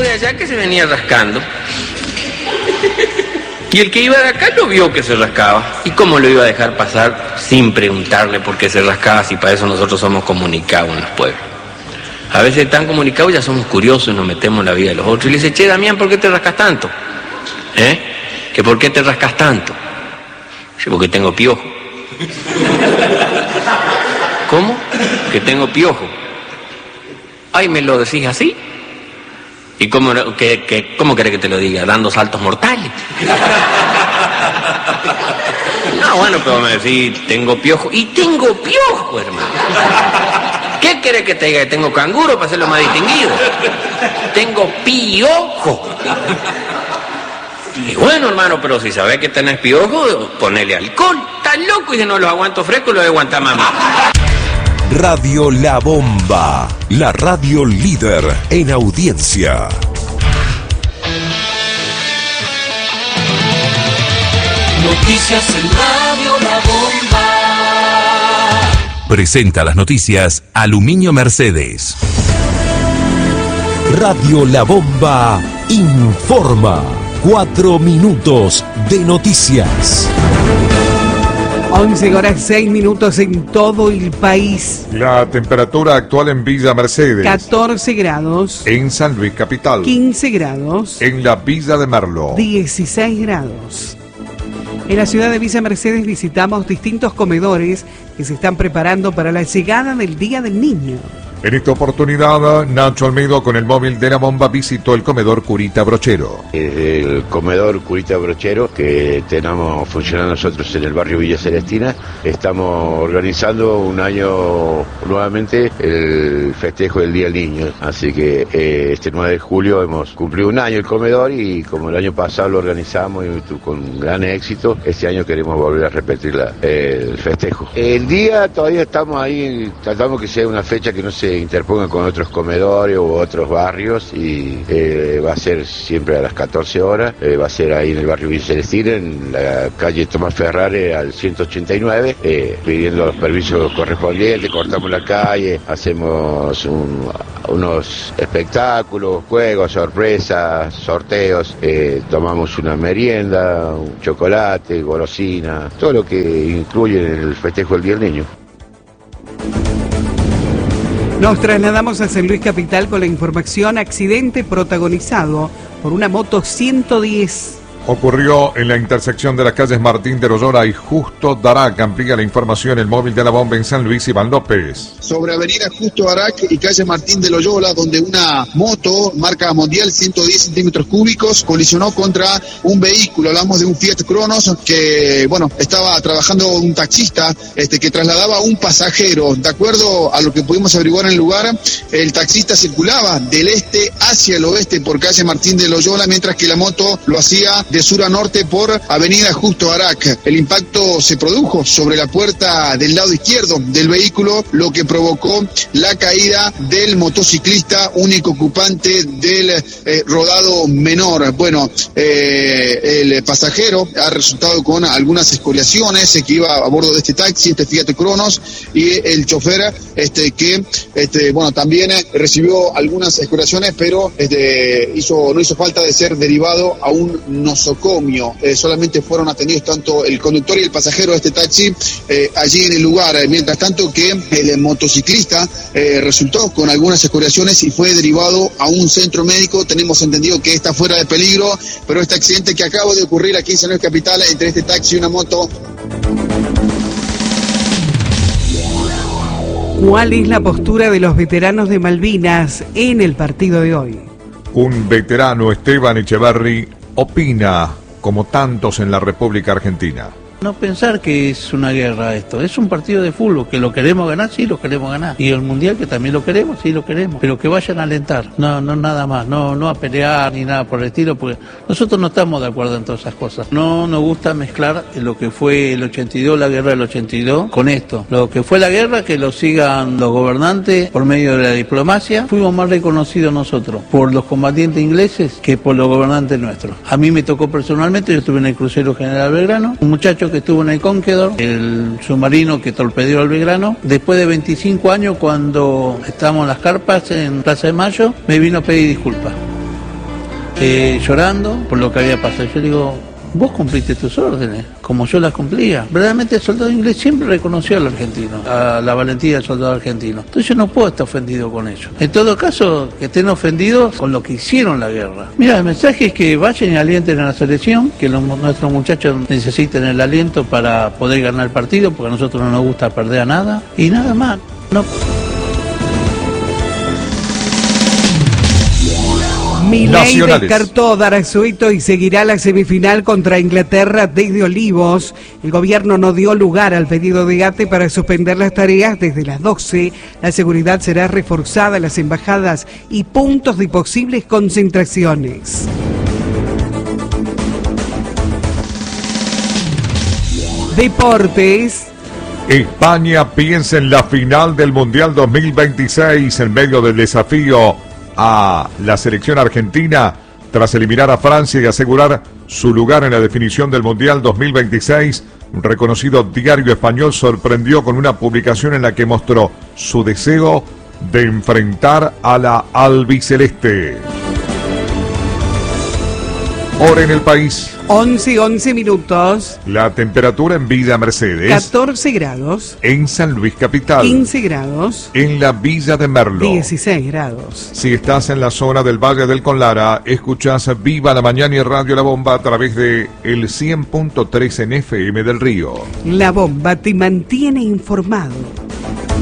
de allá que se venía rascando. Y el que iba de acá lo vio que se rascaba. ¿Y cómo lo iba a dejar pasar sin preguntarle por qué se rascaba, si para eso nosotros somos comunicados en los pueblos? A veces tan comunicados ya somos curiosos y nos metemos en la vida de los otros. Y le dice, che, Damián, ¿por qué te rascas tanto? ¿Que por qué te rascas tanto? Dice, porque tengo piojo. ¿Cómo? Que tengo piojo. Ay, ¿me lo decís así? ¿Y cómo querés que te lo diga? ¿Dando saltos mortales? No, bueno, pero me decís, tengo piojo. Y tengo piojo, hermano. ¿Qué querés que te diga? ¿Que tengo canguro para hacerlo más distinguido? Tengo piojo. Y bueno, hermano, pero si sabés que tenés piojo, ponele alcohol. Estás loco y si no los aguanto frescos, los aguanta mamá. Radio La Bomba, la radio líder en audiencia. Noticias en Radio La Bomba. Presenta las noticias Aluminio Mercedes. Radio La Bomba informa. 4 minutos de noticias. 11 horas 6 minutos en todo el país. La temperatura actual en Villa Mercedes. 14 grados. En San Luis Capital. 15 grados. En la Villa de Merlo. 16 grados. En la ciudad de Villa Mercedes visitamos distintos comedores que se están preparando para la llegada del Día del Niño. En esta oportunidad, Nacho Almedo con el móvil de La Bomba visitó el comedor Curita Brochero. El comedor Curita Brochero que tenemos funcionando nosotros en el barrio Villa Celestina. Estamos organizando un año nuevamente el festejo del Día del Niño. Así que este 9 de julio hemos cumplido un año el comedor y como el año pasado lo organizamos y con gran éxito, este año queremos volver a repetir el festejo. El día todavía estamos ahí, tratamos que sea una fecha que no se interponga con otros comedores u otros barrios y va a ser siempre a las 14 horas, va a ser ahí en el barrio Villa Celestina, en la calle Tomás Ferrare al 189, pidiendo los permisos correspondientes, cortamos la calle, hacemos unos espectáculos, juegos, sorpresas, sorteos, tomamos una merienda, un chocolate, golosina, todo lo que incluye en el festejo del Día del Niño. Nos trasladamos a San Luis Capital con la información: accidente protagonizado por una moto 110. Ocurrió en la intersección de las calles Martín de Loyola y Justo Darac. Amplía la información el móvil de La Bomba en San Luis, Iván López. Sobre avenida Justo Darac y calle Martín de Loyola, donde una moto marca mundial 110 centímetros cúbicos colisionó contra un vehículo. Hablamos de un Fiat Cronos que, estaba trabajando un taxista que trasladaba a un pasajero. De acuerdo a lo que pudimos averiguar en el lugar, el taxista circulaba del este hacia el oeste por calle Martín de Loyola, mientras que la moto lo hacía de sur a norte por avenida Justo Darac. El impacto se produjo sobre la puerta del lado izquierdo del vehículo, lo que provocó la caída del motociclista, único ocupante del rodado menor. El pasajero ha resultado con algunas escoriaciones, que iba a bordo de este taxi, este Fiat Cronos, y el chofer que también recibió algunas escoriaciones, pero no hizo falta de ser derivado a un nosocomio. Solamente fueron atendidos tanto el conductor y el pasajero de este taxi allí en el lugar. Mientras tanto que el motociclista resultó con algunas escoriaciones y fue derivado a un centro médico. Tenemos entendido que está fuera de peligro, pero este accidente que acaba de ocurrir aquí en San Luis Capital entre este taxi y una moto. ¿Cuál es la postura de los veteranos de Malvinas en el partido de hoy? Un veterano, Esteban Echevarri, opina como tantos en la República Argentina. No pensar que es una guerra esto, es un partido de fútbol, que lo queremos ganar, sí lo queremos ganar, y el mundial que también lo queremos, sí lo queremos, pero que vayan a alentar, no nada más, no a pelear ni nada por el estilo, porque nosotros no estamos de acuerdo en todas esas cosas. No nos gusta mezclar lo que fue el 82, la guerra del 82, con esto. Lo que fue la guerra, que lo sigan los gobernantes por medio de la diplomacia. Fuimos más reconocidos nosotros por los combatientes ingleses que por los gobernantes nuestros. A mí me tocó personalmente, yo estuve en el crucero General Belgrano, un muchacho que estuvo en el Conqueror, el submarino que torpedeó al Belgrano. Después de 25 años, cuando estábamos en las carpas en Plaza de Mayo, me vino a pedir disculpas. llorando por lo que había pasado. Yo digo, vos cumpliste tus órdenes, como yo las cumplía. Verdaderamente el soldado inglés siempre reconoció al argentino, a la valentía del soldado argentino. Entonces yo no puedo estar ofendido con ellos. En todo caso, que estén ofendidos con lo que hicieron la guerra. Mira, el mensaje es que vayan y alienten a la selección, que nuestros muchachos necesiten el aliento para poder ganar el partido, porque a nosotros no nos gusta perder a nada. Y nada más. No. Milei descartó dar asueto y seguirá la semifinal contra Inglaterra desde Olivos. El gobierno no dio lugar al pedido de ATE para suspender las tareas desde las 12. La seguridad será reforzada en las embajadas y puntos de posibles concentraciones. Deportes. España piensa en la final del Mundial 2026 en medio del desafío a la selección argentina tras eliminar a Francia y asegurar su lugar en la definición del Mundial 2026. Un reconocido diario español sorprendió con una publicación en la que mostró su deseo de enfrentar a la albiceleste. Hora en el país. 11 minutos. La temperatura en Villa Mercedes. 14 grados. En San Luis Capital. 15 grados. En la Villa de Merlo. 16 grados. Si estás en la zona del Valle del Conlara, escuchás Viva la Mañana y Radio La Bomba a través de el 100.3 en FM del Río. La Bomba te mantiene informado.